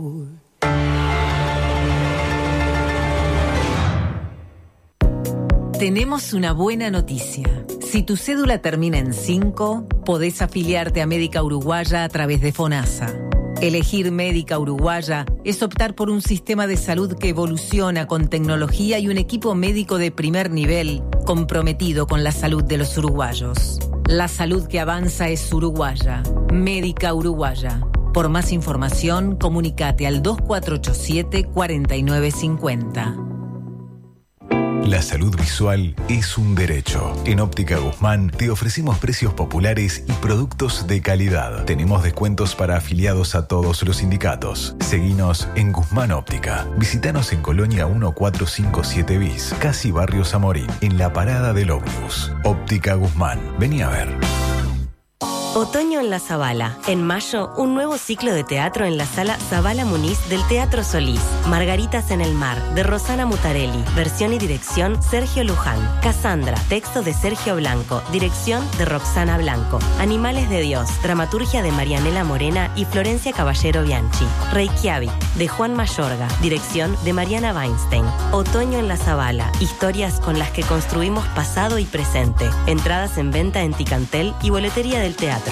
Tenemos una buena noticia. Si tu cédula termina en 5, podés afiliarte a Médica Uruguaya a través de FONASA. Elegir Médica Uruguaya es optar por un sistema de salud que evoluciona con tecnología y un equipo médico de primer nivel comprometido con la salud de los uruguayos. La salud que avanza es uruguaya. Médica Uruguaya. Por más información, comunícate al 2487-4950. La salud visual es un derecho. En Óptica Guzmán te ofrecemos precios populares y productos de calidad. Tenemos descuentos para afiliados a todos los sindicatos. Seguinos en Guzmán Óptica. Visítanos en Colonia 1457 bis, casi Barrio Zamorín, en la parada del ómnibus. Óptica Guzmán. Vení a ver. Otoño en la Zabala. En mayo, un nuevo ciclo de teatro en la sala Zabala Muniz del Teatro Solís. Margaritas en el mar, de Rosana Mutarelli. Versión y dirección, Sergio Luján. Cassandra, texto de Sergio Blanco. Dirección de Roxana Blanco. Animales de Dios, dramaturgia de Marianela Morena y Florencia Caballero Bianchi. Reykjavik, de Juan Mayorga. Dirección de Mariana Weinstein. Otoño en la Zabala. Historias con las que construimos pasado y presente. Entradas en venta en Ticantel y boletería del teatro.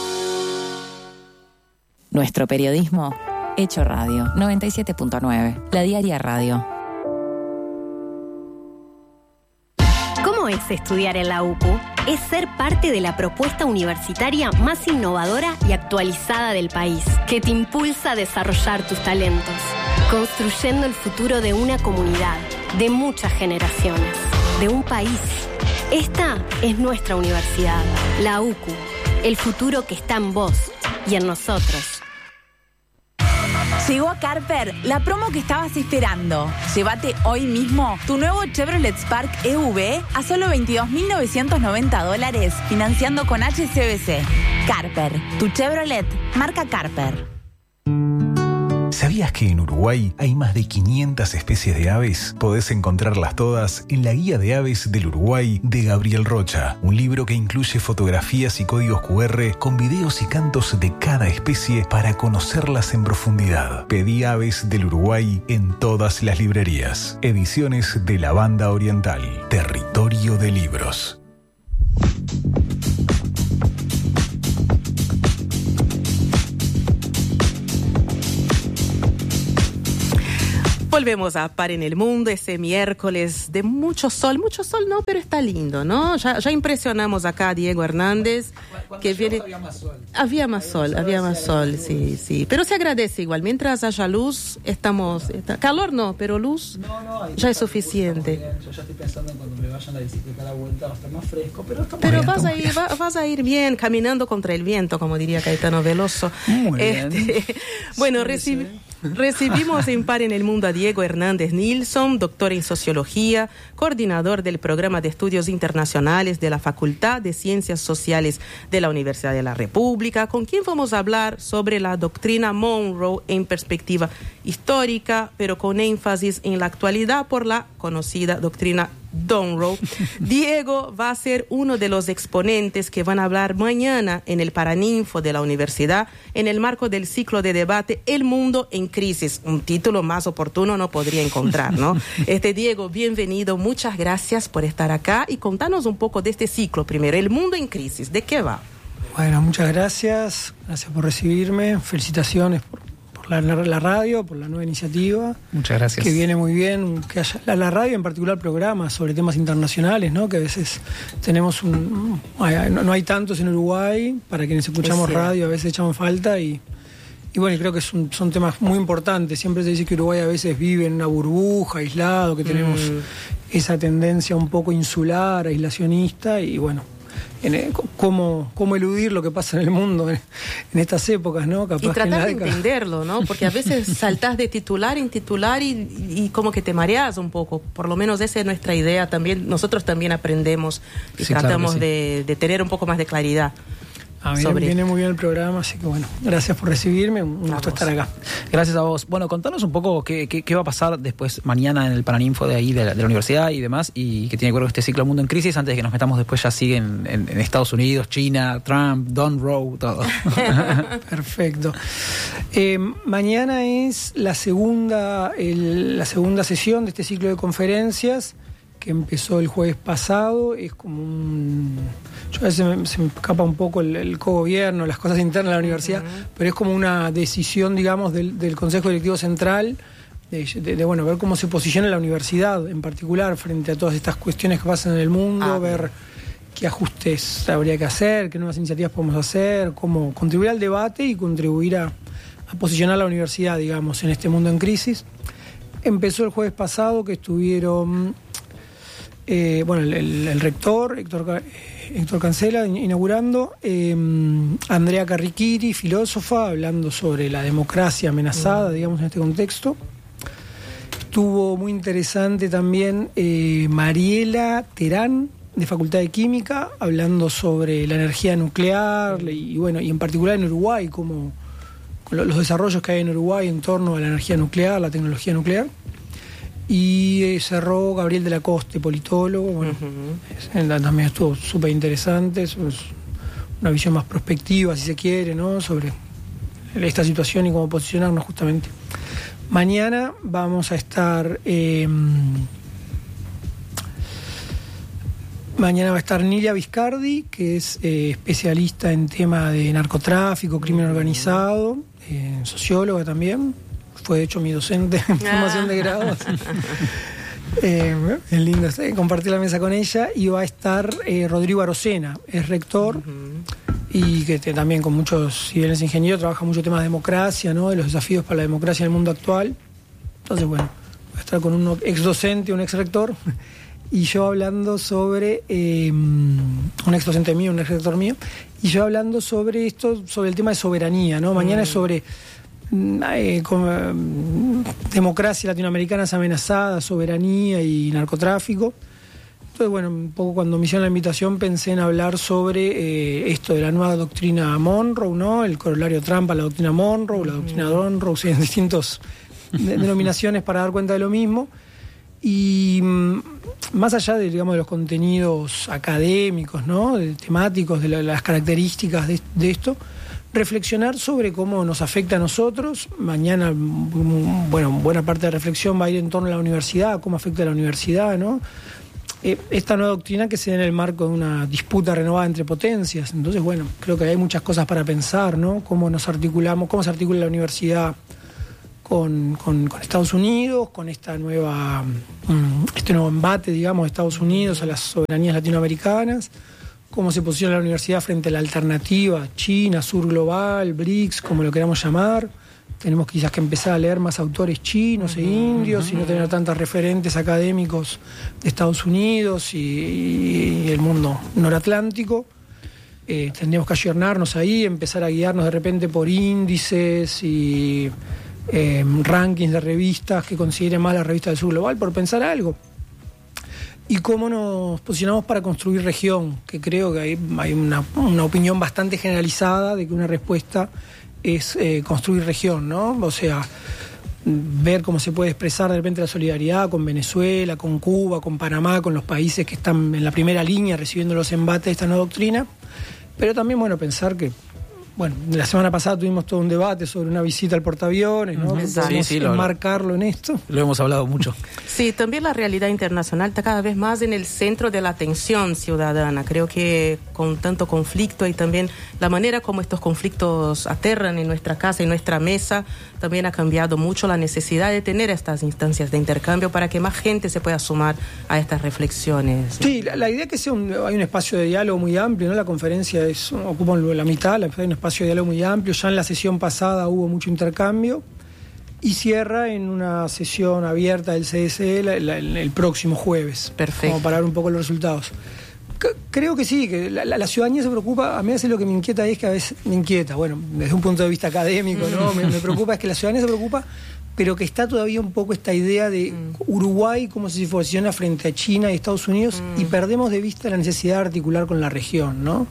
Nuestro periodismo, hecho radio, 97.9, La Diaria Radio. ¿Cómo es estudiar en la UCU? Es ser parte de la propuesta universitaria más innovadora y actualizada del país, que te impulsa a desarrollar tus talentos, construyendo el futuro de una comunidad, de muchas generaciones, de un país. Esta es nuestra universidad, la UCU. El futuro que está en vos y en nosotros. Llegó a Carper la promo que estabas esperando. Llévate hoy mismo tu nuevo Chevrolet Spark EV a solo $22.990, financiando con HSBC. Carper, tu Chevrolet, marca Carper. ¿Sabías que en Uruguay hay más de 500 especies de aves? Podés encontrarlas todas en la Guía de Aves del Uruguay de Gabriel Rocha, un libro que incluye fotografías y códigos QR con videos y cantos de cada especie para conocerlas en profundidad. Pedí Aves del Uruguay en todas las librerías. Ediciones de la Banda Oriental, Territorio de Libros. Volvemos a Par en el Mundo, ese miércoles de mucho sol no, pero está lindo, ¿no? Ya impresionamos acá a Diego Hernández, que viene... Había más sol, sí. Pero se agradece igual, mientras haya luz, calor no, pero luz ya es suficiente. Yo ya estoy pensando en cuando me vayan a la bicicleta a la vuelta va a estar más fresco, pero vas a ir bien, caminando contra el viento, como diría Caetano Veloso. Muy bien. Bueno, recibimos en Par en el Mundo a Diego Hernández Nilsson, doctor en Sociología, coordinador del Programa de Estudios Internacionales de la Facultad de Ciencias Sociales de la Universidad de la República, con quien vamos a hablar sobre la doctrina Monroe en perspectiva histórica, pero con énfasis en la actualidad por la conocida doctrina Monroe. Diego va a ser uno de los exponentes que van a hablar mañana en el Paraninfo de la universidad en el marco del ciclo de debate El Mundo en Crisis. Un título más oportuno no podría encontrar, ¿no? Diego, bienvenido, muchas gracias por estar acá y contanos un poco de este ciclo primero, El Mundo en Crisis, ¿de qué va? Bueno, muchas gracias por recibirme, felicitaciones por la radio, por la nueva iniciativa. Muchas gracias. Que viene muy bien, que haya la radio, en particular programas sobre temas internacionales, ¿no? Que a veces tenemos no hay tantos en Uruguay, para quienes escuchamos radio a veces echamos falta y bueno, creo que son temas muy importantes. Siempre se dice que Uruguay a veces vive en una burbuja, aislado, que tenemos esa tendencia un poco insular, aislacionista y bueno, cómo eludir lo que pasa en el mundo en estas épocas, ¿no? Capaz y tratar de entenderlo, ¿no? Porque a veces saltás de titular en titular y como que te mareas un poco. Por lo menos esa es nuestra idea también. Nosotros también aprendemos y tratamos de tener un poco más de claridad. Viene muy bien el programa, así que bueno, gracias por recibirme, un gusto estar acá. Gracias a vos. Bueno, contanos un poco qué va a pasar después mañana en el Paraninfo de ahí, de la universidad y demás, y que tiene que ver con este ciclo Mundo en Crisis, antes de que nos metamos después, ya siguen en Estados Unidos, China, Trump, Don Rowe, todo. Perfecto. Mañana es la segunda sesión de este ciclo de conferencias que empezó el jueves pasado. Es como yo a veces se me escapa un poco el cogobierno, las cosas internas de la universidad, pero es como una decisión, digamos, del Consejo Directivo Central de ver cómo se posiciona la universidad en particular frente a todas estas cuestiones que pasan en el mundo, ver qué ajustes habría que hacer, qué nuevas iniciativas podemos hacer, cómo contribuir al debate y contribuir a posicionar a la universidad, digamos, en este mundo en crisis. Empezó el jueves pasado, que estuvieron el rector Héctor Cancela inaugurando, Andrea Carriquiri, filósofa, hablando sobre la democracia amenazada, digamos, en este contexto. Estuvo muy interesante también Mariela Terán, de Facultad de Química, hablando sobre la energía nuclear y en particular en Uruguay, como los desarrollos que hay en Uruguay en torno a la energía nuclear, la tecnología nuclear. Y cerró Gabriel de la Coste, politólogo. También estuvo súper interesante, es una visión más prospectiva, si se quiere, ¿no?, sobre esta situación y cómo posicionarnos justamente. Mañana vamos a estar... Mañana va a estar Nilia Viscardi, que es especialista en tema de narcotráfico, crimen organizado, socióloga también. Fue de hecho mi docente en formación de grado. Es lindo compartir la mesa con ella. Y va a estar Rodrigo Arocena, es rector, y que también con muchos, si bien es ingeniero, trabaja mucho temas de democracia, ¿no?, de los desafíos para la democracia en el mundo actual. Entonces, va a estar con un ex docente, un ex rector, y yo hablando sobre, un ex docente mío, un ex rector mío, y yo hablando sobre sobre el tema de soberanía, ¿no? Mañana es sobre democracia latinoamericana amenazada, soberanía y narcotráfico. Entonces, un poco cuando me hicieron la invitación pensé en hablar sobre esto de la nueva doctrina Monroe, ¿no?, el corolario Trump a la doctrina Monroe, la doctrina Monroe, en distintas denominaciones para dar cuenta de lo mismo. Y más allá de los contenidos académicos, ¿no?, temáticos, de las características de esto, reflexionar sobre cómo nos afecta a nosotros. Mañana, buena parte de la reflexión va a ir en torno a la universidad, cómo afecta a la universidad, ¿no? Esta nueva doctrina que se da en el marco de una disputa renovada entre potencias. Entonces, creo que hay muchas cosas para pensar, ¿no? Cómo nos articulamos, cómo se articula la universidad con Estados Unidos, con este nuevo embate, digamos, de Estados Unidos a las soberanías latinoamericanas. Cómo se posiciona la universidad frente a la alternativa China, Sur Global, BRICS, como lo queramos llamar. Tenemos quizás que empezar a leer más autores chinos e indios y no tener tantos referentes académicos de Estados Unidos y el mundo noratlántico. Tendríamos que ayornarnos ahí, empezar a guiarnos de repente por índices y rankings de revistas que consideren más la revista del Sur Global, por pensar algo. Y cómo nos posicionamos para construir región, que creo que hay una opinión bastante generalizada de que una respuesta es construir región, ¿no? O sea, ver cómo se puede expresar de repente la solidaridad con Venezuela, con Cuba, con Panamá, con los países que están en la primera línea recibiendo los embates de esta nueva doctrina, pero también, pensar que la semana pasada tuvimos todo un debate sobre una visita al portaaviones, ¿no? Podemos enmarcarlo en esto. Lo hemos hablado mucho. Sí, también la realidad internacional está cada vez más en el centro de la atención ciudadana. Creo que con tanto conflicto y también la manera como estos conflictos aterran en nuestra casa, en nuestra mesa, también ha cambiado mucho la necesidad de tener estas instancias de intercambio para que más gente se pueda sumar a estas reflexiones, ¿no? Sí, la idea es que hay un espacio de diálogo muy amplio, ¿no? La conferencia ocupa la mitad, hay un espacio de diálogo muy amplio. Ya en la sesión pasada hubo mucho intercambio y cierra en una sesión abierta del CSE el próximo jueves. Perfecto. Como para ver un poco los resultados. Creo que sí, que la ciudadanía se preocupa. A mí a veces lo que me inquieta es que a veces me inquieta, desde un punto de vista académico, ¿no? Me preocupa es que la ciudadanía se preocupa, pero que está todavía un poco esta idea de Uruguay como se posiciona frente a China y Estados Unidos y perdemos de vista la necesidad de articular con la región, ¿no?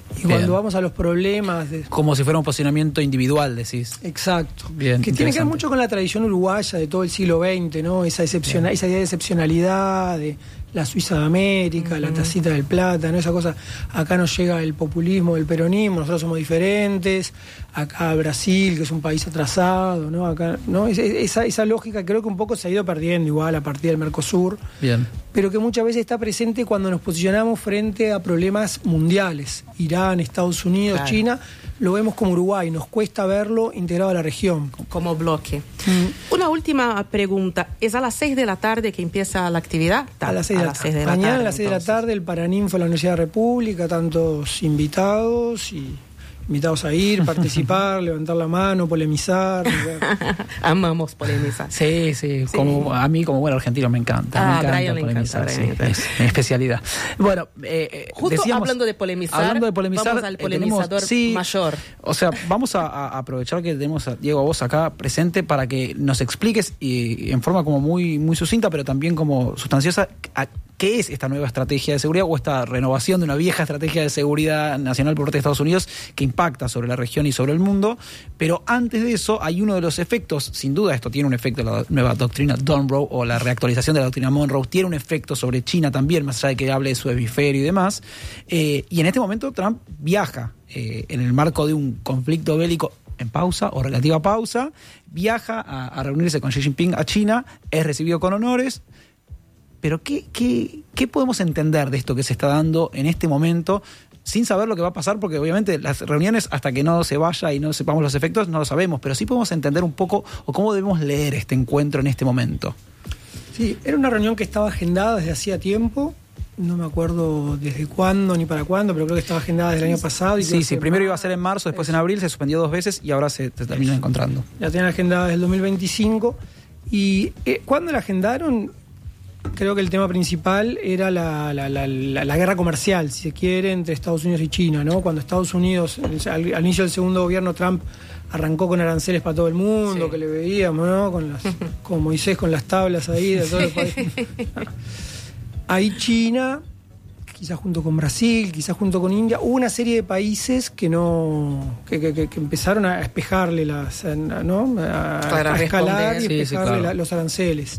Y cuando vamos a los problemas... Como si fuera un posicionamiento individual, decís. Exacto. Bien, que tiene que ver mucho con la tradición uruguaya de todo el siglo XX, ¿no? Esa idea de excepcionalidad, de la Suiza de América, la tacita del plátano, esa cosa. Acá nos llega el populismo, el peronismo, nosotros somos diferentes. Acá Brasil, que es un país atrasado, ¿no? Acá, ¿no? Esa lógica creo que un poco se ha ido perdiendo igual a partir del Mercosur. Bien. Pero que muchas veces está presente cuando nos posicionamos frente a problemas mundiales. Irán, Estados Unidos, claro. China, lo vemos como Uruguay, nos cuesta verlo integrado a la región. Como bloque. Una última pregunta, ¿es a las 6 de la tarde que empieza la actividad? A las 6 de la tarde. Mañana a las 6 de la tarde el Paraninfo de la Universidad de la República, tantos invitados a ir, participar, levantar la mano, polemizar. Amamos polemizar. Sí. Como, a mí como buen argentino me encanta. Me encanta polemizar, sí, es mi especialidad. Bueno, justo hablando de polemizar, vamos al polemizador mayor. O sea, vamos a aprovechar que tenemos a Diego, a vos acá presente para que nos expliques y en forma como muy, muy sucinta, pero también como sustanciosa, ¿qué es esta nueva estrategia de seguridad o esta renovación de una vieja estrategia de seguridad nacional por parte de Estados Unidos que impacta sobre la región y sobre el mundo? Pero antes de eso hay uno de los efectos, sin duda esto tiene un efecto, la nueva doctrina Monroe o la reactualización de la doctrina Monroe tiene un efecto sobre China también, más allá de que hable de su hemisferio y demás. Y en este momento Trump viaja en el marco de un conflicto bélico en pausa o relativa pausa, viaja a reunirse con Xi Jinping a China, es recibido con honores. Pero ¿qué podemos entender de esto que se está dando en este momento sin saber lo que va a pasar? Porque obviamente las reuniones, hasta que no se vaya y no sepamos los efectos, no lo sabemos. Pero sí podemos entender un poco o cómo debemos leer este encuentro en este momento. Sí, era una reunión que estaba agendada desde hacía tiempo. No me acuerdo desde cuándo ni para cuándo, pero creo que estaba agendada desde el año pasado. Y sí, primero iba a ser en marzo, después en abril, se suspendió 2 veces y ahora se terminó encontrando. La tenían agendada desde el 2025. Y cuando la agendaron... Creo que el tema principal era la guerra comercial, si se quiere, entre Estados Unidos y China, ¿no? Cuando Estados Unidos, al inicio del segundo gobierno Trump, arrancó con aranceles para todo el mundo, que le veíamos, ¿no? Con Moisés con las tablas ahí de todos los países. Ahí China, quizás junto con Brasil, quizás junto con India, hubo una serie de países que empezaron a espejarle a escalar y espejarle los aranceles.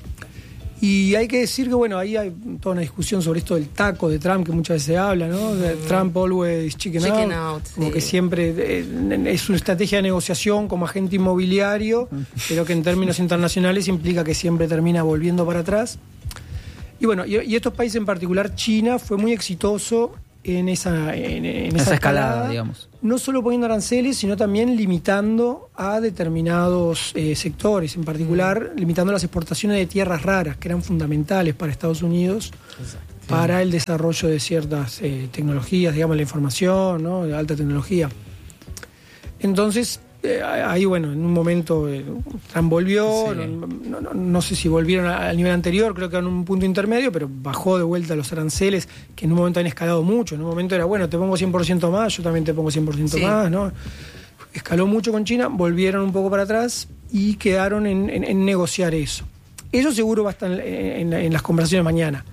Y hay que decir que, bueno, ahí hay toda una discusión sobre esto del taco de Trump, que muchas veces se habla, ¿no? Trump always chicken out como que siempre es una estrategia de negociación como agente inmobiliario, pero que en términos internacionales implica que siempre termina volviendo para atrás. Y bueno, y estos países en particular, China fue muy exitoso en esa escalada, digamos. No solo poniendo aranceles, sino también limitando a determinados sectores, en particular limitando las exportaciones de tierras raras, que eran fundamentales para Estados Unidos, para el desarrollo de ciertas tecnologías, digamos, la información, ¿no? De alta tecnología. Entonces, ahí, bueno, en un momento Trump volvió, no sé si volvieron al nivel anterior, creo que en un punto intermedio, pero bajó de vuelta los aranceles, que en un momento han escalado mucho. En un momento era, bueno, te pongo 100% más, yo también te pongo 100% más, ¿no? Escaló mucho con China, volvieron un poco para atrás y quedaron en negociar eso. Eso seguro va a estar en las conversaciones mañana.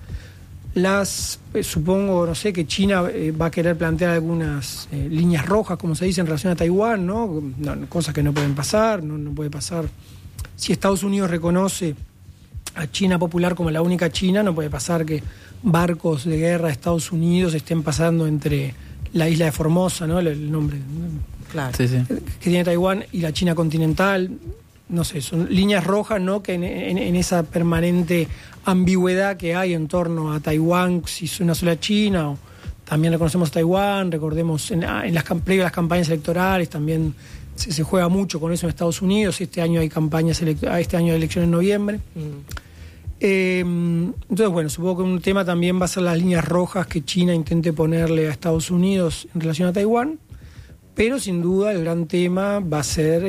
Supongo, no sé, que China va a querer plantear algunas líneas rojas, como se dice, en relación a Taiwán, ¿no? Cosas que no pueden pasar, no puede pasar. Si Estados Unidos reconoce a China Popular como la única China, no puede pasar que barcos de guerra de Estados Unidos estén pasando entre la isla de Formosa, ¿no? El nombre, claro, que tiene Taiwán, y la China continental. No sé, son líneas rojas, ¿no? Que en esa permanente ambigüedad que hay en torno a Taiwán, si es una sola China, o también reconocemos a Taiwán, recordemos en las previas campañas electorales, también se juega mucho con eso en Estados Unidos. Este año hay este año de elecciones en noviembre. Entonces, bueno, supongo que un tema también va a ser las líneas rojas que China intente ponerle a Estados Unidos en relación a Taiwán, pero sin duda el gran tema va a ser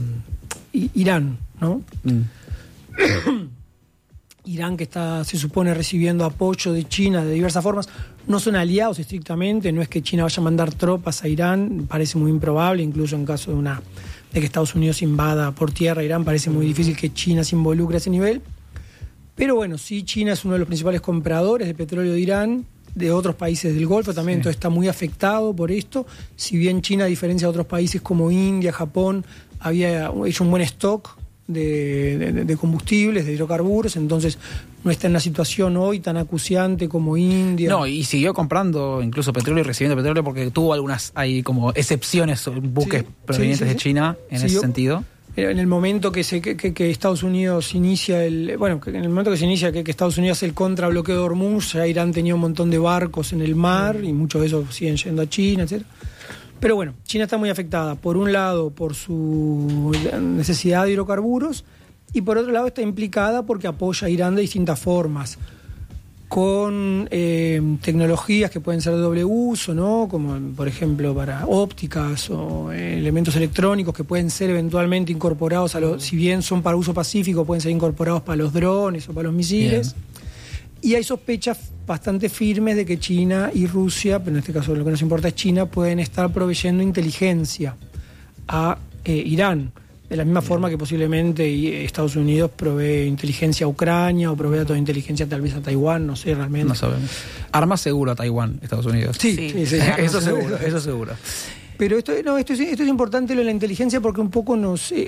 Irán, ¿no? Irán, que se supone recibiendo apoyo de China de diversas formas. No son aliados estrictamente, no es que China vaya a mandar tropas a Irán, parece muy improbable, incluso en caso de que Estados Unidos invada por tierra Irán, parece muy difícil que China se involucre a ese nivel. Pero bueno, sí, China es uno de los principales compradores de petróleo de Irán, de otros países del Golfo también, entonces está muy afectado por esto. Si bien China, a diferencia de otros países como India, Japón, había hecho un buen stock de combustibles, de hidrocarburos, entonces no está en una situación hoy tan acuciante como India. No, y siguió comprando incluso petróleo y recibiendo petróleo porque tuvo algunas, hay como excepciones, buques provenientes de China en ese sentido. En el momento que Estados Unidos inicia en el momento que se inicia que Estados Unidos hace el contrabloqueo de Hormuz, ya Irán tenía un montón de barcos en el mar y muchos de esos siguen yendo a China, etc. Pero bueno, China está muy afectada, por un lado por su necesidad de hidrocarburos y por otro lado está implicada porque apoya a Irán de distintas formas, con tecnologías que pueden ser de doble uso, ¿no? Como por ejemplo para ópticas o elementos electrónicos que pueden ser eventualmente incorporados si bien son para uso pacífico, pueden ser incorporados para los drones o para los misiles. Bien. Y hay sospechas bastante firmes de que China y Rusia, pero en este caso lo que nos importa es China, pueden estar proveyendo inteligencia a Irán. De la misma forma que posiblemente Estados Unidos provee inteligencia a Ucrania o provee toda inteligencia tal vez a Taiwán, no sé realmente. No sabemos. Armas seguro a Taiwán, Estados Unidos. Sí. Eso seguro. Pero esto es importante lo de la inteligencia porque un poco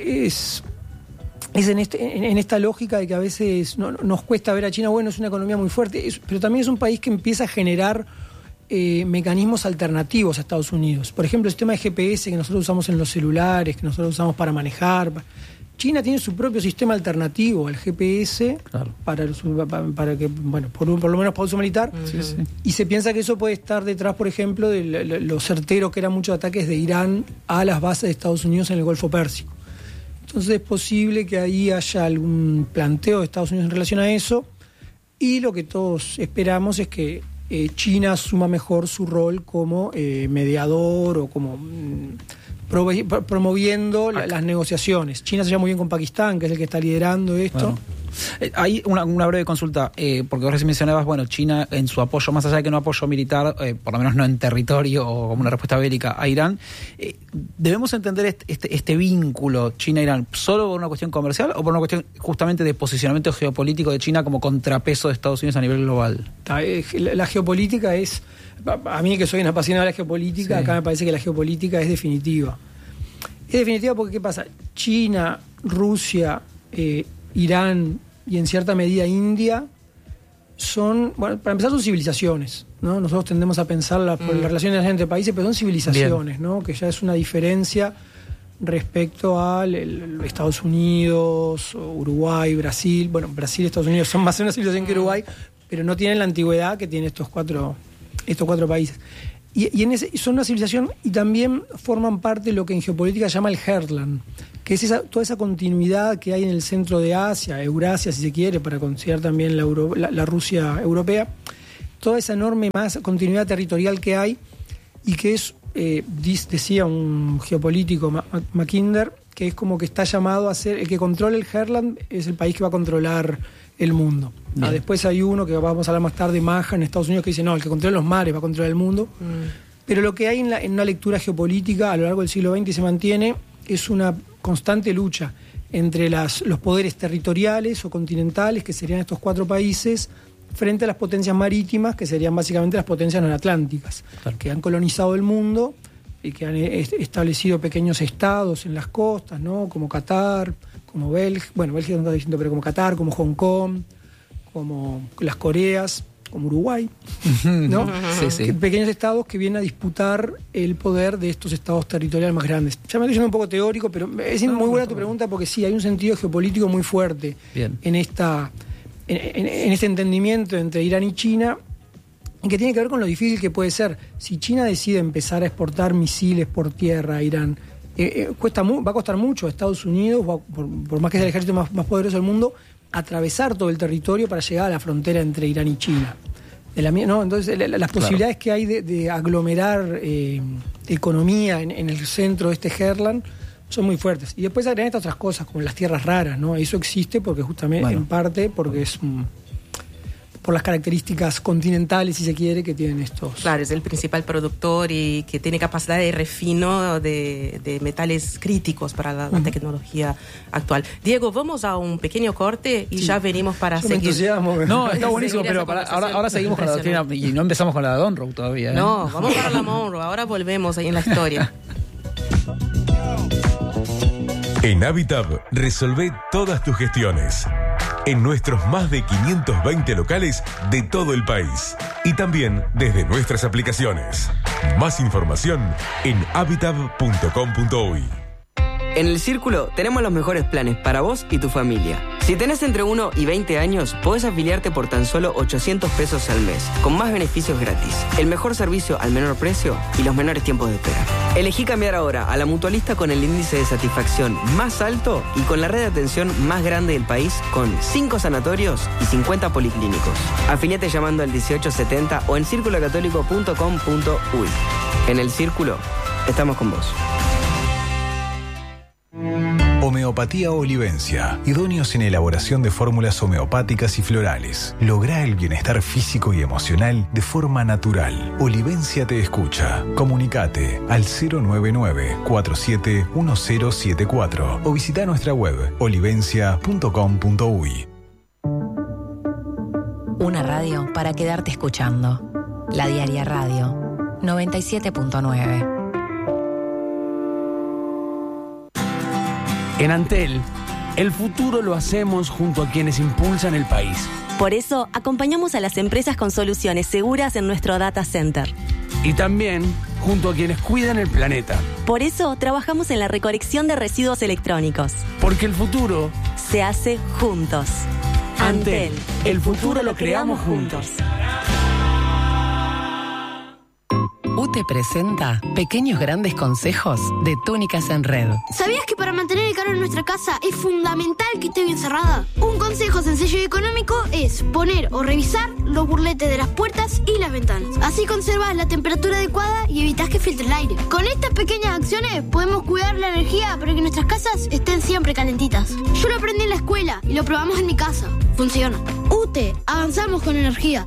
es en esta lógica de que a veces nos cuesta ver a China, bueno, es una economía muy fuerte, pero también es un país que empieza a generar mecanismos alternativos a Estados Unidos. Por ejemplo, el sistema de GPS que nosotros usamos en los celulares, que nosotros usamos para manejar. China tiene su propio sistema alternativo al GPS, claro, para que, bueno, por lo menos para uso militar. Sí. Y se piensa que eso puede estar detrás, por ejemplo, de lo certero que eran muchos ataques de Irán a las bases de Estados Unidos en el Golfo Pérsico. Entonces es posible que ahí haya algún planteo de Estados Unidos en relación a eso, y lo que todos esperamos es que China asuma mejor su rol como mediador o como promoviendo las negociaciones. China se lleva muy bien con Pakistán, que es el que está liderando esto. Claro. Hay una breve consulta, porque vos recién mencionabas, bueno, China en su apoyo, más allá de que no apoyo militar, por lo menos no en territorio o como una respuesta bélica a Irán, ¿debemos entender este vínculo China-Irán solo por una cuestión comercial o por una cuestión justamente de posicionamiento geopolítico de China como contrapeso de Estados Unidos a nivel global? La geopolítica es, a mí que soy un apasionado de la geopolítica, acá me parece que la geopolítica es definitiva. Es definitiva porque, ¿qué pasa? China, Rusia, Irán y en cierta medida India son, bueno, para empezar son civilizaciones, ¿no? Nosotros tendemos a pensar por las relaciones entre países, pero son civilizaciones, ¿no? Que ya es una diferencia respecto a Estados Unidos, Uruguay, Brasil. Bueno, Brasil y Estados Unidos son más una civilización que Uruguay, pero no tienen la antigüedad que tienen estos cuatro países. Y son una civilización y también forman parte de lo que en geopolítica se llama el Heartland, que es toda esa continuidad que hay en el centro de Asia, Eurasia si se quiere, para considerar también la Rusia europea, toda esa enorme continuidad territorial que hay y que es, decía un geopolítico, Mackinder, que es como que está llamado a ser, el que controla el Heartland es el país que va a controlar el mundo. Después hay uno que vamos a hablar más tarde, Maja, en Estados Unidos, que dice, no, el que controla los mares va a controlar el mundo. Pero lo que hay en una lectura geopolítica a lo largo del siglo XX y se mantiene es una constante lucha entre los poderes territoriales o continentales, que serían estos cuatro países, frente a las potencias marítimas, que serían básicamente las potencias noratlánticas, claro, que han colonizado el mundo y que han establecido pequeños estados en las costas, ¿no? Como Qatar, como Bélgica, bueno, Bélgica no está diciendo, pero como Qatar, como Hong Kong, como las Coreas, como Uruguay, ¿no? Sí. Pequeños estados que vienen a disputar el poder de estos estados territoriales más grandes. Ya me estoy yendo un poco teórico, pero es muy buena tu pregunta porque sí, hay un sentido geopolítico muy fuerte en este entendimiento entre Irán y China, que tiene que ver con lo difícil que puede ser. Si China decide empezar a exportar misiles por tierra a Irán, va a costar mucho a Estados Unidos, por más que sea el ejército más poderoso del mundo, atravesar todo el territorio para llegar a la frontera entre Irán y China. ¿No? Entonces, las posibilidades que hay de aglomerar economía en el centro de este Heartland son muy fuertes. Y después agregan estas otras cosas, como las tierras raras, ¿no? Eso existe porque justamente, en parte, porque por las características continentales, si se quiere, que tienen estos. Claro, es el principal productor y que tiene capacidad de refino de metales críticos para la tecnología actual. Diego, vamos a un pequeño corte y ya venimos para seguir. No, está buenísimo, pero ahora seguimos con la doctrina y no empezamos con la de Donroe todavía. No, vamos para la Monroe, ahora volvemos ahí en la historia. En Habitab, resolvé todas tus gestiones. En nuestros más de 520 locales de todo el país. Y también desde nuestras aplicaciones. Más información en habitab.com.uy. En El Círculo tenemos los mejores planes para vos y tu familia. Si tenés entre 1 y 20 años, podés afiliarte por tan solo 800 pesos al mes, con más beneficios gratis, el mejor servicio al menor precio y los menores tiempos de espera. Elegí cambiar ahora a la mutualista con el índice de satisfacción más alto y con la red de atención más grande del país, con 5 sanatorios y 50 policlínicos. Afiliate llamando al 1870 o en circulocatólico.com.uy. En El Círculo, estamos con vos. Homeopatía Olivencia, idóneos en elaboración de fórmulas homeopáticas y florales. Logra el bienestar físico y emocional de forma natural. Olivencia te escucha. Comunicate al 099-471074 o visita nuestra web olivencia.com.uy. Una radio para quedarte escuchando. La Diaria Radio 97.9. En Antel, el futuro lo hacemos junto a quienes impulsan el país. Por eso, acompañamos a las empresas con soluciones seguras en nuestro data center. Y también junto a quienes cuidan el planeta. Por eso, trabajamos en la recolección de residuos electrónicos. Porque el futuro se hace juntos. Antel, el futuro lo creamos juntos. UTE presenta Pequeños Grandes Consejos de Túnicas en Red. ¿Sabías que para mantener el calor en nuestra casa es fundamental que esté bien cerrada? Un consejo sencillo y económico es poner o revisar los burletes de las puertas y las ventanas. Así conservas la temperatura adecuada y evitas que filtre el aire. Con estas pequeñas acciones podemos cuidar la energía para que nuestras casas estén siempre calentitas. Yo lo aprendí en la escuela y lo probamos en mi casa. Funciona. UTE, avanzamos con energía.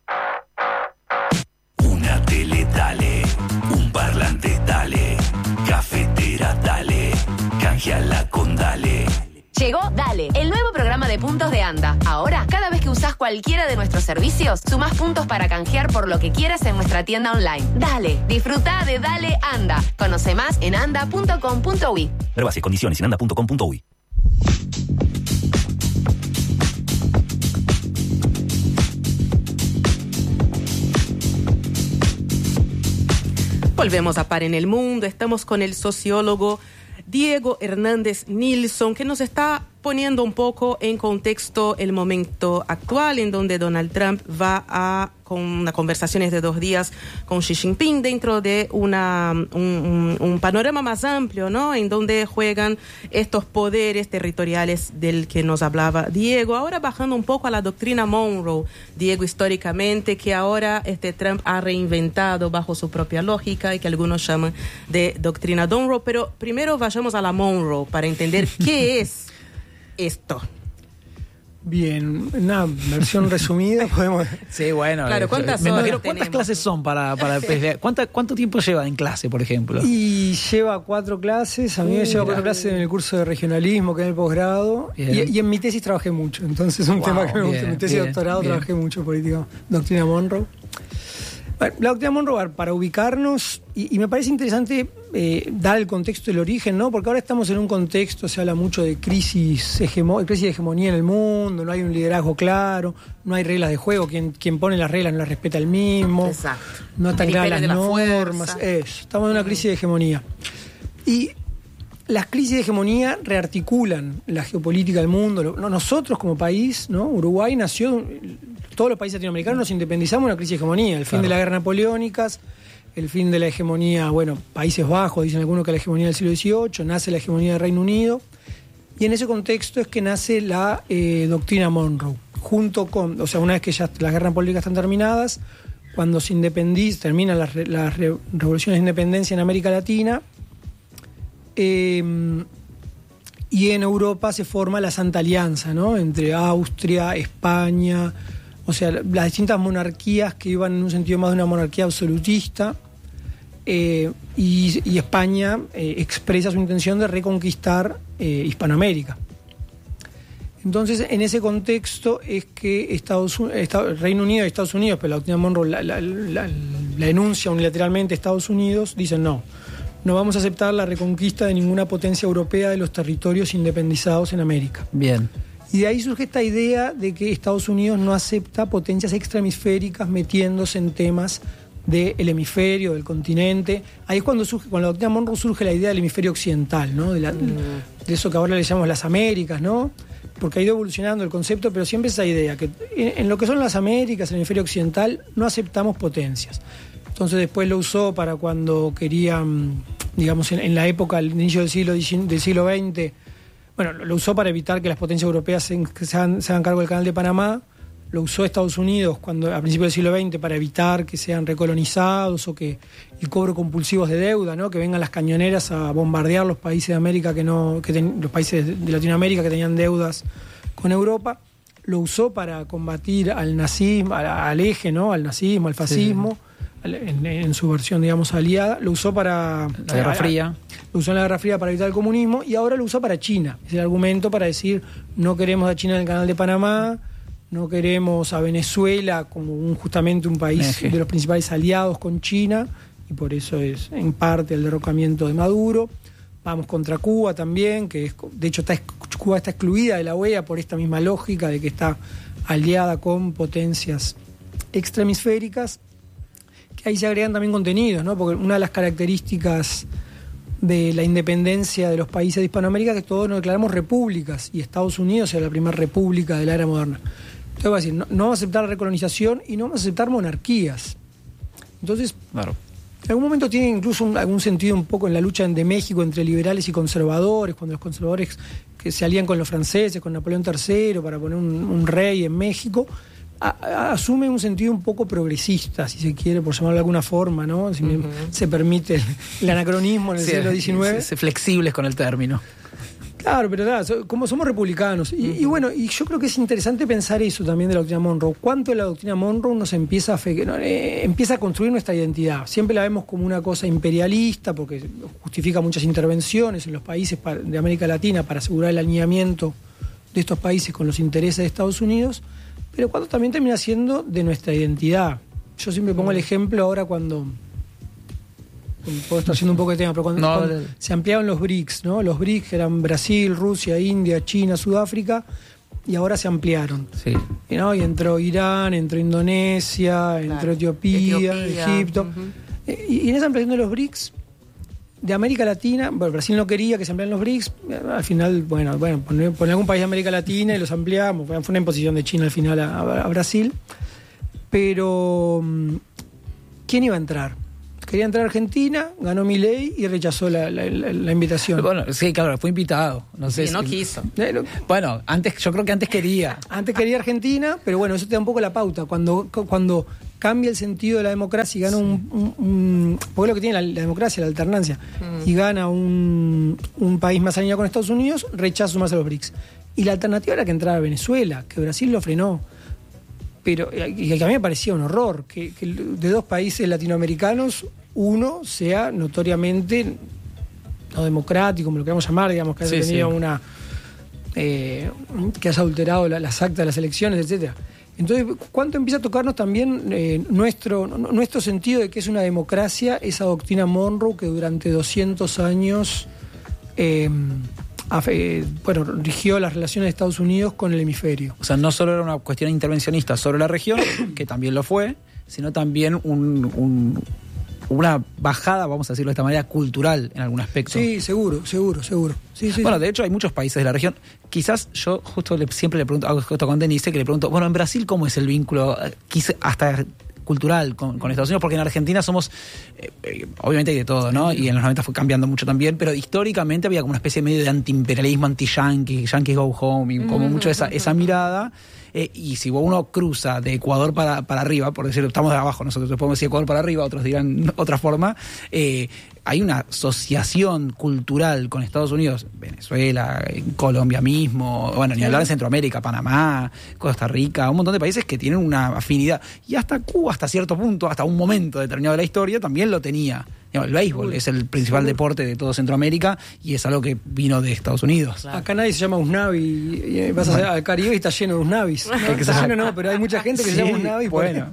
Una tele, dale. Un parlante, dale. Cafetera, dale. Canjeala con Dale. Llegó Dale, el nuevo programa de puntos de Anda. Ahora, cada vez que usás cualquiera de nuestros servicios, sumás puntos para canjear por lo que quieras en nuestra tienda online. Dale, disfruta de Dale Anda. Conoce más en anda.com.uy. Pruebas y condiciones en anda.com.uy. Volvemos a Par en el Mundo. Estamos con el sociólogo Diego Hernández Nilsson, que nos está poniendo un poco en contexto el momento actual en donde Donald Trump va con unas conversaciones de 2 días con Xi Jinping dentro de un panorama más amplio, ¿no? En donde juegan estos poderes territoriales del que nos hablaba Diego. Ahora bajando un poco a la doctrina Monroe, Diego, históricamente, que ahora Trump ha reinventado bajo su propia lógica y que algunos llaman de doctrina Monroe. Pero primero vayamos a la Monroe para entender qué es esto. Bien, una versión resumida podemos... Sí, bueno. Claro, ¿cuántas clases son para ¿Cuánto tiempo lleva en clase, por ejemplo? Y lleva 4 clases. A mí me lleva 4 clases en el curso de regionalismo, que es el posgrado. Y en mi tesis trabajé mucho. Entonces, un tema que me gusta. En mi tesis de doctorado trabajé mucho política, doctrina Monroe. Bueno, la doctrina Monroe, para ubicarnos, y me parece interesante dar el contexto del origen, ¿no? Porque ahora estamos en un contexto, se habla mucho de crisis de hegemonía en el mundo, no hay un liderazgo claro, no hay reglas de juego, quien pone las reglas no las respeta el mismo. Exacto. No están claras las normas. Estamos en una crisis de hegemonía. Y las crisis de hegemonía rearticulan la geopolítica del mundo. Nosotros como país, ¿no? Uruguay nació... Todos los países latinoamericanos nos independizamos de una crisis de hegemonía. El fin de la guerra napoleónicas, el fin de la hegemonía, Países Bajos, dicen algunos que la hegemonía del siglo XVIII, nace la hegemonía del Reino Unido. Y en ese contexto es que nace la doctrina Monroe. Junto con, una vez que ya las guerras napoleónicas están terminadas, cuando se terminan las revoluciones de independencia en América Latina, y en Europa se forma la Santa Alianza, ¿no? Entre Austria, España, o sea, las distintas monarquías que iban en un sentido más de una monarquía absolutista, y España expresa su intención de reconquistar Hispanoamérica. Entonces, en ese contexto es que Reino Unido y Estados Unidos, pero la doctrina Monroe la enuncia unilateralmente Estados Unidos, dicen no vamos a aceptar la reconquista de ninguna potencia europea de los territorios independizados en América. Bien. Y de ahí surge esta idea de que Estados Unidos no acepta potencias extrahemisféricas metiéndose en temas del hemisferio, del continente. Ahí es cuando la doctrina Monroe surge la idea del hemisferio occidental, ¿no? De eso que ahora le llamamos las Américas, ¿no? Porque ha ido evolucionando el concepto, pero siempre esa idea, que en lo que son las Américas, el hemisferio occidental, no aceptamos potencias. Entonces después lo usó para cuando querían, digamos, en la época, al inicio del siglo XX, bueno, lo usó para evitar que las potencias europeas se hagan cargo del Canal de Panamá. Lo usó Estados Unidos a principios del siglo XX para evitar que sean recolonizados y cobro compulsivos de deuda, ¿no? Que vengan las cañoneras a bombardear los países de América los países de Latinoamérica que tenían deudas con Europa. Lo usó para combatir al nazismo, al eje, ¿no? Al nazismo, al fascismo, en su versión, digamos, aliada. Lo usó para la Guerra Fría. Lo usó en la Guerra Fría para evitar el comunismo, y ahora lo usa para China. Es el argumento para decir no queremos a China en el Canal de Panamá. No queremos a Venezuela como justamente un país de los principales aliados con China, y por eso es en parte el derrocamiento de Maduro. Vamos contra Cuba también, que de hecho Cuba está excluida de la OEA por esta misma lógica de que está aliada con potencias extrahemisféricas, que ahí se agregan también contenidos, ¿no? Porque una de las características de la independencia de los países de Hispanoamérica es que todos nos declaramos repúblicas, y Estados Unidos es la primera república de la era moderna. Entonces va a decir, no vamos a aceptar la recolonización y no vamos a aceptar monarquías. Entonces, claro, en algún momento tiene incluso algún sentido un poco en la lucha de México entre liberales y conservadores, cuando los conservadores que se alían con los franceses, con Napoleón III, para poner un rey en México, asume un sentido un poco progresista, si se quiere, por llamarlo de alguna forma, ¿no? Si se permite el anacronismo en el siglo XIX. Flexibles con el término. Claro, pero como somos republicanos. Y bueno, y yo creo que es interesante pensar eso también de la doctrina Monroe. ¿Cuánto de la doctrina Monroe nos empieza a construir nuestra identidad? Siempre la vemos como una cosa imperialista, porque justifica muchas intervenciones en los países de América Latina para asegurar el alineamiento de estos países con los intereses de Estados Unidos, pero cuando también termina siendo de nuestra identidad. Yo siempre pongo el ejemplo ahora cuando puedo estar haciendo un poco de tema, pero cuando se ampliaron los BRICS, ¿no? Los BRICS eran Brasil, Rusia, India, China, Sudáfrica, y ahora se ampliaron. Sí. ¿No? Y entró Irán, entró Indonesia, entró Etiopía, Egipto. Y en esa ampliación de los BRICS, de América Latina, bueno, Brasil no quería que se ampliaran los BRICS, al final, bueno, poner algún país de América Latina y los ampliamos. Fue una imposición de China al final a Brasil. Pero, ¿quién iba a entrar? Quería entrar a Argentina, ganó Milei y rechazó la invitación. Bueno, sí, claro, fue invitado. No sé no quiso. Bueno, yo creo que antes quería. Antes quería Argentina, pero bueno, eso te da un poco la pauta. Cuando cambia el sentido de la democracia y gana porque lo que tiene la democracia, la alternancia, y gana un país más alineado con Estados Unidos, rechaza sumarse a los BRICS. Y la alternativa era que entrara Venezuela, que Brasil lo frenó. Pero y que a mí me parecía un horror que de dos países latinoamericanos uno sea notoriamente no democrático, como lo queramos llamar, digamos, que haya tenido que haya adulterado las actas de las elecciones, etcétera. Entonces, ¿cuánto empieza a tocarnos también nuestro sentido de que es una democracia, esa doctrina Monroe que durante 200 años rigió las relaciones de Estados Unidos con el hemisferio? O sea, no solo era una cuestión intervencionista sobre la región, que también lo fue, sino también una bajada, vamos a decirlo de esta manera, cultural en algún aspecto. Sí, seguro. Sí, bueno, de hecho hay muchos países de la región. Quizás yo justo siempre le pregunto, hago esto con Denise, que le pregunto, bueno, en Brasil, ¿cómo es el vínculo? Hasta cultural con Estados Unidos, porque en Argentina somos, obviamente hay de todo, ¿no? Y en los 90 fue cambiando mucho también, pero históricamente había como una especie medio de antiimperialismo, anti-yankee, yankees go home, y como mucho esa mirada. Y si uno cruza de Ecuador para arriba, por decirlo, estamos de abajo, nosotros podemos decir Ecuador para arriba, otros dirán otra forma, hay una asociación cultural con Estados Unidos, Venezuela, Colombia mismo, bueno, ni hablar de Centroamérica, Panamá, Costa Rica, un montón de países que tienen una afinidad. Y hasta Cuba, hasta cierto punto, hasta un momento determinado de la historia, también lo tenía. El béisbol es el principal deporte de todo Centroamérica y es algo que vino de Estados Unidos. Claro. Acá nadie se llama Usnavi y vas al Caribe y está lleno de Usnavis, ¿no? Está lleno, pero hay mucha gente que se llama Usnavi. Bueno.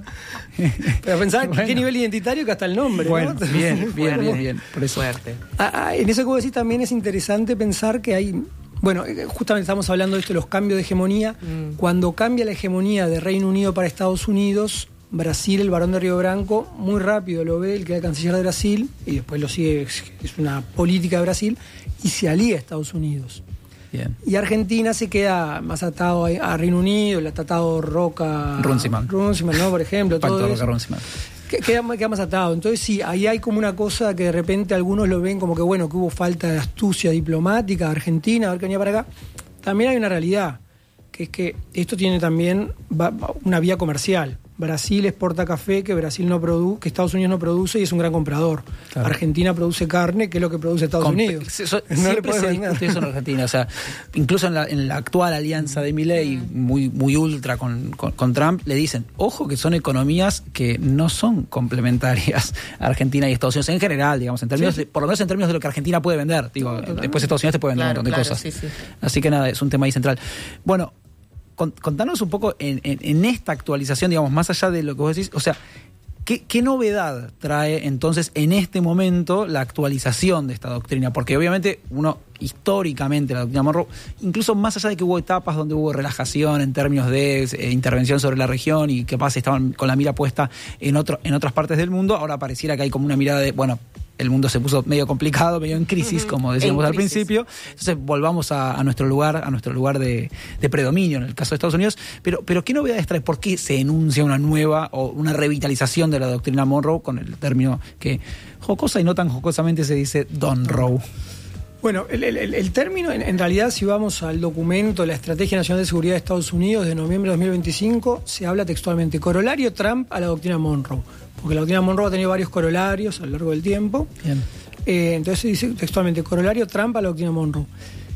Pero pensar qué nivel identitario que hasta el nombre. Bueno, ¿no? bien. Por eso. Fuerte. En eso que vos decís también es interesante pensar que hay... Bueno, justamente estamos hablando de esto, los cambios de hegemonía. Cuando cambia la hegemonía de Reino Unido para Estados Unidos, Brasil, el Barón de Río Branco, muy rápido lo ve, el que era el canciller de Brasil, y después lo sigue, es una política de Brasil, y se alía a Estados Unidos. Bien. Y Argentina se queda más atado a Reino Unido, el Tratado Roca-Runciman, ¿no? Por ejemplo. Pacto todo Roca-Runciman. Queda más atado. Entonces sí, ahí hay como una cosa que de repente algunos lo ven como que bueno, que hubo falta de astucia diplomática de Argentina, a ver qué venía para acá. También hay una realidad, que es que esto tiene también una vía comercial. Brasil exporta café que que Estados Unidos no produce y es un gran comprador. Claro. Argentina produce carne, que es lo que produce Estados Unidos. Siempre se discute eso en Argentina. O sea, incluso en la actual alianza de Milei, muy ultra con Trump, le dicen, ojo que son economías que no son complementarias a Argentina y Estados Unidos en general, digamos, en términos por lo menos en términos de lo que Argentina puede vender. Digo, después Estados Unidos te puede vender un montón de cosas. Sí. Así que nada, es un tema ahí central. Bueno, contanos un poco en esta actualización, digamos, más allá de lo que vos decís, o sea, ¿qué novedad trae entonces en este momento la actualización de esta doctrina? Porque obviamente históricamente la doctrina Monroe, incluso más allá de que hubo etapas donde hubo relajación en términos de intervención sobre la región y que estaban con la mira puesta en otras partes del mundo, ahora pareciera que hay como una mirada de, bueno, el mundo se puso medio complicado, medio en crisis, como decíamos al principio. Entonces volvamos a nuestro lugar de predominio en el caso de Estados Unidos. Pero ¿qué novedades trae? ¿Por qué se enuncia una nueva o una revitalización de la doctrina Monroe con el término que jocosa y no tan jocosamente se dice Don Roe? Bueno, el término, en realidad, si vamos al documento, la Estrategia Nacional de Seguridad de Estados Unidos de noviembre de 2025, se habla textualmente, corolario Trump a la doctrina Monroe. Porque la doctrina Monroe ha tenido varios corolarios a lo largo del tiempo. Bien. Entonces se dice textualmente, corolario Trump a la doctrina Monroe.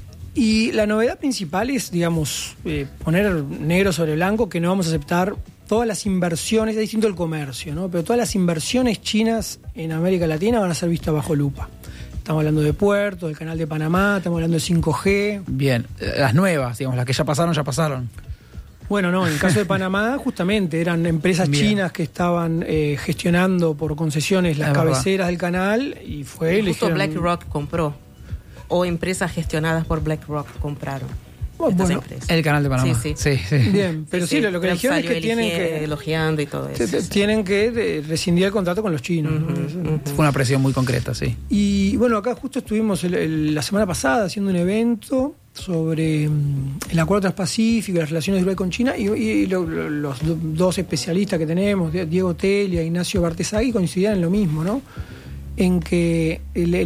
Y la novedad principal es, digamos, poner negro sobre blanco que no vamos a aceptar todas las inversiones, es distinto el comercio, ¿no? Pero todas las inversiones chinas en América Latina van a ser vistas bajo lupa. Estamos hablando de puertos, del canal de Panamá, estamos hablando de 5G. Bien, las nuevas, digamos, las que ya pasaron. Bueno, no, en el caso de Panamá, justamente, eran empresas chinas que estaban gestionando por concesiones las cabeceras del canal y fue... Justo BlackRock compró, o empresas gestionadas por BlackRock compraron. Bueno, empresas. El canal de Panamá. Sí. Bien, pero sí, lo que eligieron es que tienen que... elogiando y todo eso. Tienen que rescindir el contrato con los chinos. ¿no? Fue una presión muy concreta, sí. Y bueno, acá justo estuvimos la semana pasada haciendo un evento sobre el acuerdo transpacífico y las relaciones de Uruguay con China y los dos especialistas que tenemos, Diego Telia e Ignacio Bartesagui, coincidían en lo mismo, ¿no? En que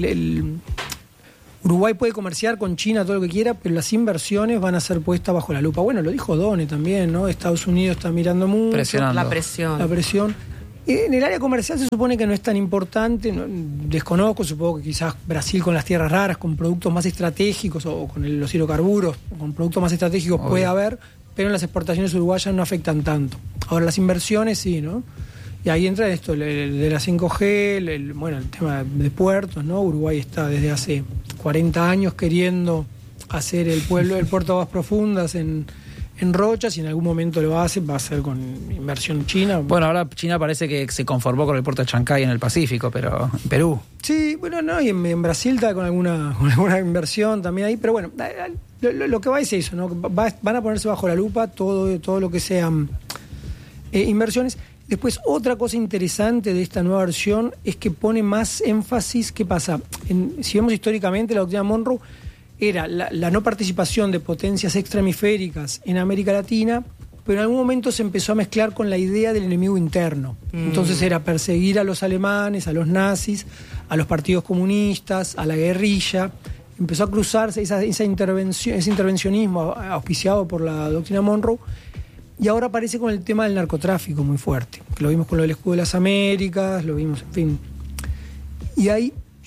Uruguay puede comerciar con China todo lo que quiera, pero las inversiones van a ser puestas bajo la lupa. Bueno, lo dijo Done también, ¿no? Estados Unidos está mirando mucho. Presionando. La presión. En el área comercial se supone que no es tan importante, desconozco, supongo que quizás Brasil con las tierras raras, con productos más estratégicos o con los hidrocarburos, con productos más estratégicos puede haber, pero en las exportaciones uruguayas no afectan tanto. Ahora las inversiones sí, ¿no? Y ahí entra esto, el de la 5G, el tema de puertos, ¿no? Uruguay está desde hace 40 años queriendo hacer el puerto de aguas profundas en Rochas, y en algún momento lo hace, va a ser con inversión china. Bueno, ahora China parece que se conformó con el puerto de Chancay en el Pacífico, pero en Perú. Sí, bueno, no, y en Brasil está con alguna inversión también ahí, pero bueno, lo que va es eso, ¿no? Van a ponerse bajo la lupa todo lo que sean inversiones. Después, otra cosa interesante de esta nueva versión es que pone más énfasis. ¿Qué pasa? Si vemos históricamente, la doctrina Monroe era la no participación de potencias extrahemisféricas en América Latina, pero en algún momento se empezó a mezclar con la idea del enemigo interno. Entonces era perseguir a los alemanes, a los nazis, a los partidos comunistas, a la guerrilla. Empezó a cruzarse ese intervencionismo auspiciado por la doctrina Monroe, y ahora aparece con el tema del narcotráfico muy fuerte, que lo vimos con lo del escudo de las Américas, lo vimos, en fin. Y ahí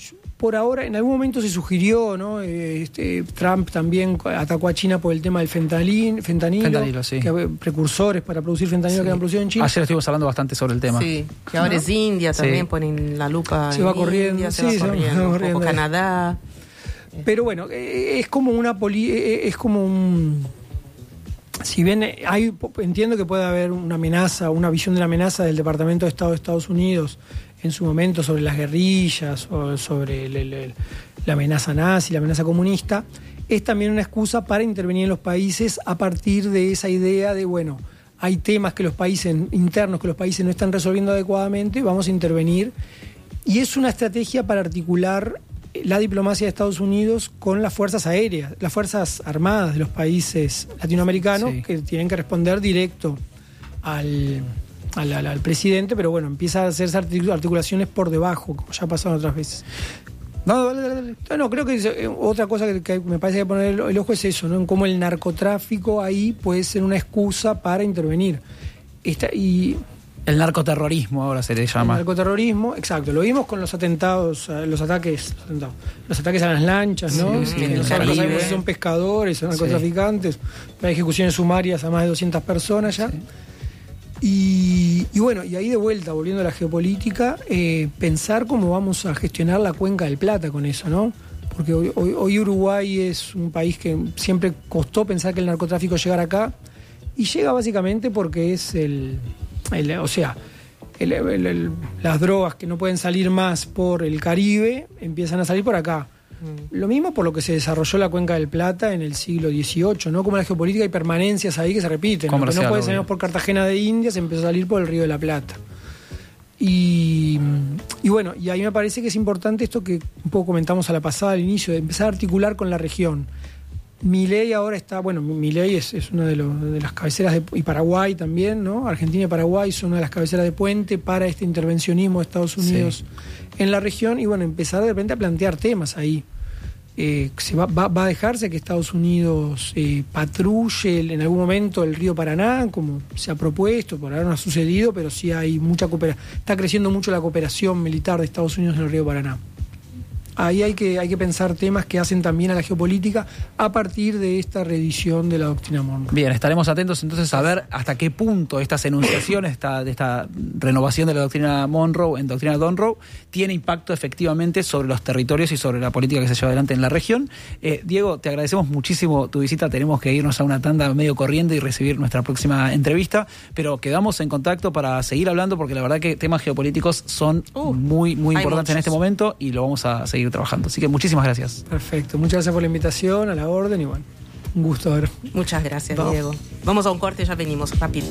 por ahora, en algún momento se sugirió, ¿no? Trump también atacó a China por el tema del fentanilo, sí. Que precursores para producir fentanilo que han producido en China. Ayer estuvimos hablando bastante sobre el tema. Sí, que ahora es India, también ponen la lupa. Se va corriendo, India, se va corriendo. Un poco Canadá. Pero bueno, es como un... Si bien entiendo que puede haber una amenaza, una visión de la amenaza del Departamento de Estado de Estados Unidos en su momento sobre las guerrillas o sobre la amenaza nazi, la amenaza comunista, es también una excusa para intervenir en los países a partir de esa idea de, bueno, hay temas que los países internos que los países no están resolviendo adecuadamente, vamos a intervenir. Y es una estrategia para articular la diplomacia de Estados Unidos con las fuerzas aéreas, las fuerzas armadas de los países latinoamericanos, que tienen que responder directo al presidente, pero bueno, empieza a hacerse articulaciones por debajo, como ya ha pasado otras veces. Dale. No, creo que otra cosa que me parece que poner el ojo es eso, ¿no? En cómo el narcotráfico ahí puede ser una excusa para intervenir. El narcoterrorismo ahora se le llama. El narcoterrorismo, exacto. Lo vimos con los atentados, los ataques a las lanchas, ¿no? Sí, que no sabemos si son pescadores o narcotraficantes. Hay ejecuciones sumarias a más de 200 personas ya. Sí. Y bueno, y ahí de vuelta, volviendo a la geopolítica, pensar cómo vamos a gestionar la cuenca del Plata con eso, ¿no? Porque hoy Uruguay es un país que siempre costó pensar que el narcotráfico llegara acá, y llega básicamente porque es las drogas que no pueden salir más por el Caribe empiezan a salir por acá. Lo mismo por lo que se desarrolló la Cuenca del Plata en el siglo XVIII, ¿no? Como en la geopolítica hay permanencias ahí que se repiten. Lo que no puede salir por Cartagena de Indias empezó a salir por el Río de la Plata. Y bueno, y ahí me parece que es importante esto que un poco comentamos a la pasada, al inicio, de empezar a articular con la región. Milei ahora está, Milei es una de las cabeceras y Paraguay también, ¿no? Argentina y Paraguay son una de las cabeceras de puente para este intervencionismo de Estados Unidos en la región, y bueno, empezar de repente a plantear temas ahí. Va a dejarse que Estados Unidos patrulle en algún momento el río Paraná, como se ha propuesto, por ahora no ha sucedido, pero sí hay mucha cooperación. Está creciendo mucho la cooperación militar de Estados Unidos en el río Paraná. Ahí hay que pensar temas que hacen también a la geopolítica a partir de esta reedición de la doctrina Monroe. Bien, estaremos atentos entonces a ver hasta qué punto estas enunciaciones, de esta renovación de la doctrina Monroe en doctrina Monroe tiene impacto efectivamente sobre los territorios y sobre la política que se lleva adelante en la región. Diego, te agradecemos muchísimo tu visita. Tenemos que irnos a una tanda medio corriente y recibir nuestra próxima entrevista, pero quedamos en contacto para seguir hablando, porque la verdad que temas geopolíticos son muy importantes en este momento, y lo vamos a seguir trabajando. Así que muchísimas gracias. Perfecto, muchas gracias por la invitación, a la orden, y bueno, un gusto ver. Muchas gracias, Diego. Vamos a un corte, ya venimos, rápido.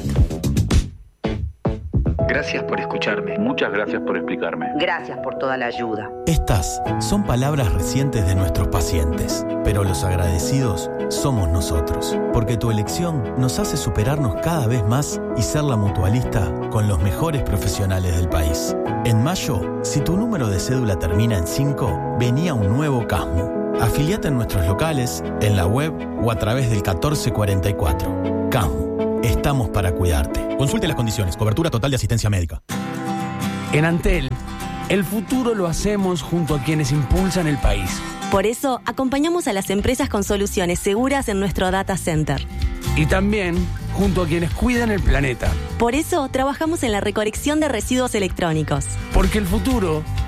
Gracias por escucharme. Muchas gracias por explicarme. Gracias por toda la ayuda. Estas son palabras recientes de nuestros pacientes, pero los agradecidos somos nosotros, porque tu elección nos hace superarnos cada vez más y ser la mutualista con los mejores profesionales del país. En mayo, si tu número de cédula termina en 5, venía un nuevo CASMU. Afiliate en nuestros locales, en la web o a través del 1444. CASMU, estamos para cuidarte. Consulte las condiciones, cobertura total de asistencia médica. En Antel, el futuro lo hacemos junto a quienes impulsan el país. Por eso, acompañamos a las empresas con soluciones seguras en nuestro data center. Y también junto a quienes cuidan el planeta. Por eso, trabajamos en la recolección de residuos electrónicos. Porque el futuro